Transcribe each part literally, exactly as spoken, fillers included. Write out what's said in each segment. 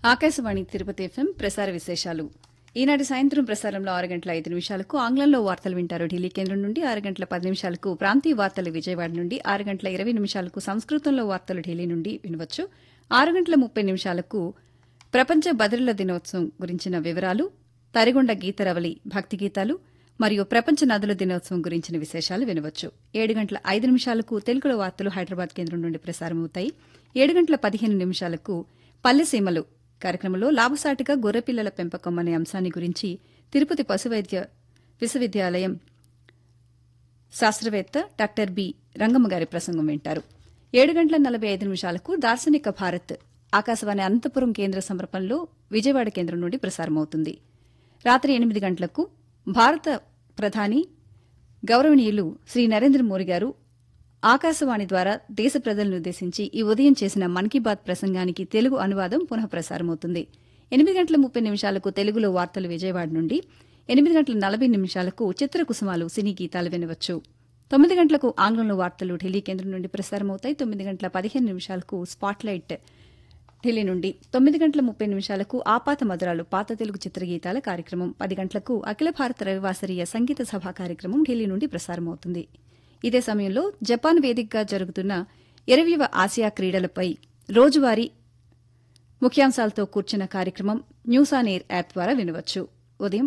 Akashvani Tirupati FM ప్రసార విశేషాలు. ఈనాటి సాయంత్రం ప్రసారంలో ఆరు గంటల ఐదు నిమిషాలకు ఆంగ్లంలో వార్తలు వింటారు ఢిల్లీ కేంద్రం నుండి. ఆరు గంటల పది నిమిషాలకు ప్రాంతీయ వార్తలు విజయవాడ నుండి. ఆరు గంటల ఇరవై నిమిషాలకు సంస్కృతంలో వార్తలు ఢిల్లీ నుండి వినవచ్చు. ఆరు గంటల ముప్పై నిమిషాలకు ప్రపంచ బదిలీల దినోత్సవం గురించిన వివరాలు, తరిగొండ గీతరవలి భక్తి గీతాలు మరియు ప్రపంచ నదుల దినోత్సవం గురించిన విశేషాలు వినవచ్చు. ఏడు గంటల ఐదు నిమిషాలకు తెలుగులో వార్తలు హైదరాబాద్ కేంద్రం నుండి ప్రసారమవుతాయి. ఏడు గంటల పదిహేను నిమిషాలకు పల్లెసీమలు కార్యక్రమంలో లాభసాటిగా గొర్రెపిల్లల పెంపకం అనే అంశాన్ని గురించి తిరుపతి పశువైద్య విశ్వవిద్యాలయం శాస్త్రవేత్త డాక్టర్ బి రంగమ్మ గారి ప్రసంగం వింటారు. ఏడు గంటల నలభై ఐదు నిమిషాలకు దార్శనిక భారత్ ఆకాశవాణి అనంతపురం కేంద్ర సమర్పణలో విజయవాడ కేంద్రం నుండి ప్రసారమవుతుంది. రాత్రి ఎనిమిది గంటలకు భారత ప్రధాని గౌరవనీయులు శ్రీ నరేంద్ర మోదీ గారు ఆకాశవాణి ద్వారా దేశ ప్రజలను ఉద్దేశించి ఈ ఉదయం చేసిన మన్ కీ బాత్ ప్రసంగానికి తెలుగు అనువాదం పునః ప్రసారమవుతుంది. ఎనిమిది గంటల ముప్పై నిమిషాలకు తెలుగులో వార్తలు విజయవాడ నుండి. ఎనిమిది గంటల నలభై నిమిషాలకు చిత్రకుసుమాలు సినీ గీతాలు వినవచ్చు. తొమ్మిది గంటలకు ఆంగ్లంలో వార్తలు ఢిల్లీ కేంద్రం నుండి ప్రసారమవుతాయి. తొమ్మిది గంటల పదిహేను నిమిషాలకు స్పాట్లైట్ ఢిల్లీ నుండి. తొమ్మిది గంటల ముప్పై నిమిషాలకు ఆపాత మధురాలు పాత తెలుగు చిత్రగీతాల కార్యక్రమం. పది గంటలకు అఖిల భారత రవివాసరీయ సంగీత సభ కార్యక్రమం ఢిల్లీ నుండి ప్రసారమవుతుంది. ఇదే సమయంలో జపాన్ వేదికగా జరుగుతున్న ఇరవైవ ఆసియా క్రీడలపై రోజువారీ ముఖ్యాంశాలతో కూర్చున్న కార్యక్రమం న్యూస్ ఆన్ ఎయిర్ యాప్ ద్వారా వినవచ్చు. ఉదయం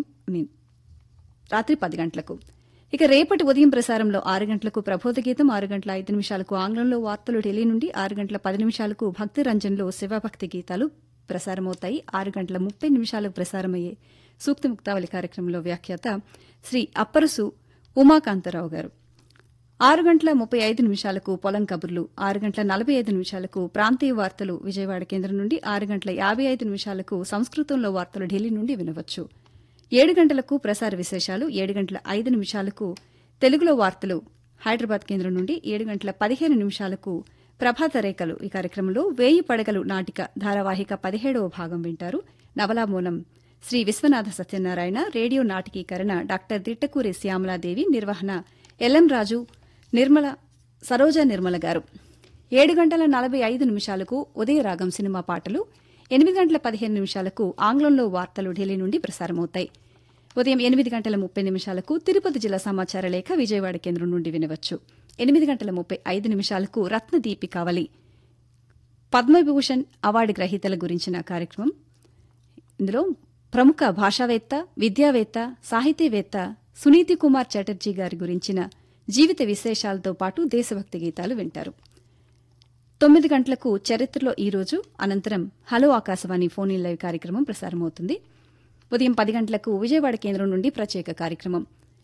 రాత్రి పది గంటలకు. ఇక రేపటి ఉదయం ప్రసారంలో ఆరు గంటలకు ప్రబోధ గీతం, ఆరు గంటల ఐదు నిమిషాలకు ఆంగ్లంలో వార్తలు ఢిల్లీ నుండి, ఆరు గంటల పది నిమిషాలకు భక్తి రంజన్లో శివభక్తి గీతాలు ప్రసారమవుతాయి. ఆరు గంటల ముప్పై నిమిషాలకు ప్రసారమయ్యే సూక్తి ముక్తావళి కార్యక్రమంలో వ్యాఖ్యాత శ్రీ అప్పరసు ఉమాకాంతరావు గారు. ఆరు గంటల ముప్పై ఐదు నిమిషాలకు పొలం కబుర్లు, ఆరు గంటల నలభై ఐదు నిమిషాలకు ప్రాంతీయ వార్తలు విజయవాడ కేంద్రం నుండి, ఆరు గంటల యాభై ఐదు నిమిషాలకు సంస్కృతంలో వార్తలు ఢిల్లీ నుండి వినవచ్చు. ఏడు గంటలకు ప్రసార విశేషాలు, ఏడు గంటల ఐదు నిమిషాలకు తెలుగులో వార్తలు హైదరాబాద్ కేంద్రం నుండి, ఏడు గంటల పదిహేను నిమిషాలకు ప్రభాత రేఖలు ఈ కార్యక్రమంలో వేయి పడగలు నాటిక ధారావాహిక పదిహేడవ భాగం వింటారు. నవలామూలం శ్రీ విశ్వనాథ సత్యనారాయణ, రేడియో నాటకీకరణ డాక్టర్ దిట్టకూరి శ్యామలాదేవి, నిర్వహణ ఎల్ఎం రాజు, నిర్మల సరోజ నిర్మల గారు. ఏడు గంటల నలభై ఐదు నిమిషాలకు ఉదయరాగం సినిమా పాటలు, ఎనిమిది గంటల పదిహేను నిమిషాలకు ఆంగ్లంలో వార్తలు ఢిల్లీ నుండి ప్రసారమవుతాయి. ఉదయం ఎనిమిది గంటల ముప్పై నిమిషాలకు తిరుపతి జిల్లా సమాచార లేఖ విజయవాడ కేంద్రం నుండి వినవచ్చు. ఎనిమిది గంటల ముప్పై ఐదు నిమిషాలకు రత్నదీపికావళి పద్మవిభూషణ్ అవార్డు గ్రహీతల గురించిన కార్యక్రమం. ఇందులో ప్రముఖ భాషావేత్త, విద్యావేత్త, సాహితీవేత్త సునీతి కుమార్ చటర్జీ గారి గురించిన జీవిత విశేషాలతో పాటు దేశభక్తి గీతాలు వింటారు. తొమ్మిది గంటలకు చరిత్రలో ఈరోజు, అనంతరం hello Akashvani phone in live కార్యక్రమం ప్రసారమవుతుంది. ఉదయం పది గంటలకు విజయవాడ కేంద్రం నుండి ప్రత్యేక కార్యక్రమం.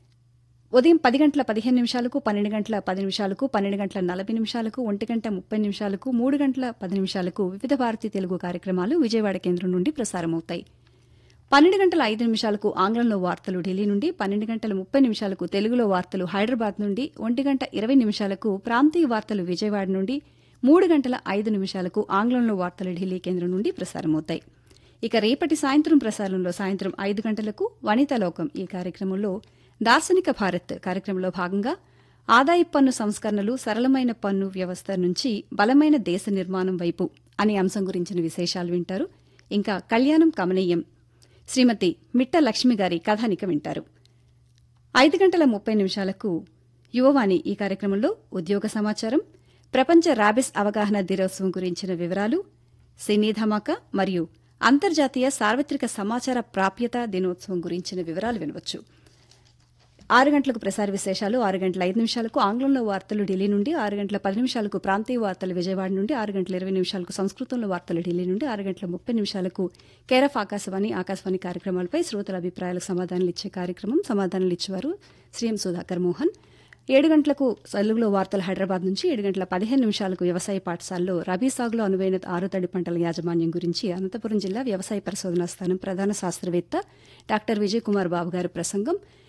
ఉదయం పది గంటల పదిహేను నిమిషాలకు, పన్నెండు గంటల పది నిమిషాలకు, పన్నెండు గంటల నలభై నిమిషాలకు, ఒంటి గంట ముప్పై నిమిషాలకు, మూడు గంటల పది నిమిషాలకు వివిధ భారతి తెలుగు కార్యక్రమాలు విజయవాడ కేంద్రం నుండి ప్రసారమవుతాయి. పన్నెండు గంటల ఐదు నిమిషాలకు ఆంగ్లంలో వార్తలు ఢిల్లీ నుండి, పన్నెండు గంటల ముప్పై నిమిషాలకు తెలుగులో వార్తలు హైదరాబాద్ నుండి, ఒంటి గంట ఇరవై నిమిషాలకు ప్రాంతీయ వార్తలు విజయవాడ నుండి, మూడు గంటల ఐదు నిమిషాలకు ఆంగ్లంలో వార్తలు ఢిల్లీ కేంద్రం నుండి ప్రసారమవుతాయి. ఇక రేపటి సాయంత్రం ప్రసారంలో సాయంత్రం ఐదు గంటలకు వనితాలోకం ఈ కార్యక్రమంలో దార్శనిక భారత్ కార్యక్రమంలో భాగంగా ఆదాయ పన్ను సంస్కరణలు, సరళమైన పన్ను వ్యవస్థ నుంచి బలమైన దేశ నిర్మాణం వైపు అనే అంశం గురించిన విశేషాలు వింటారు. ఇంకా కళ్యాణం కమనీయం శ్రీమతి మిట్ట లక్ష్మి గారి కథానిక వింటారు. ఐదు గంటల ముప్పై నిమిషాలకు యువవాణి ఈ కార్యక్రమంలో ఉద్యోగ సమాచారం, ప్రపంచ రాబిస్ అవగాహన దినోత్సవం గురించిన వివరాలు, సినీ ధమాకా మరియు అంతర్జాతీయ సార్వత్రిక సమాచార ప్రాప్యత దినోత్సవం గురించిన వివరాలు వినవచ్చు. ఆరు గంటలకు ప్రసార విశేషాలు, ఆరు గంటల ఐదు నిమిషాలకు ఆంగ్లంలో వార్తలు ఢిల్లీ నుండి, ఆరు గంటల పది నిమిషాలకు ప్రాంతీయ వార్తలు విజయవాడ నుండి, ఆరు గంటల ఇరవై నిమిషాలకు సంస్కృతంలో వార్తలు ఢిల్లీ నుండి, ఆరు గంటల ముప్పై నిమిషాలకు కేరఫ్ ఆకాశవాణి ఆకాశవాణి కార్యక్రమాలపై శ్రోతల అభిప్రాయాలకు సమాధానాలు ఇచ్చే కార్యక్రమం. సమాధానాలు ఇచ్చేవారు శ్రీ ఎం సుధాకర్ మోహన్. ఏడు గంటలకు తెలుగులో వార్తలు హైదరాబాద్ నుంచి, ఏడు గంటల పదిహేను నిమిషాలకు వ్యవసాయ పాఠశాలలో రబీ సాగులో అనువైన ఆరుతడి పంటల యాజమాన్యం గురించి అనంతపురం జిల్లా వ్యవసాయ పరిశోధనా స్థానం ప్రధాన శాస్త్రవేత్త డాక్టర్ విజయ్ కుమార్ బాబు గారి ప్రసంగం.